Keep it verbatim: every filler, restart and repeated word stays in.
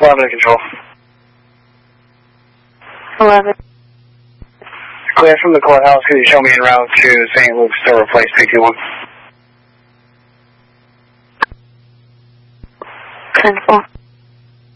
eleven to control. eleven. Clear from the courthouse. Could you show me en route to Saint Luke's to replace P T one? ten four.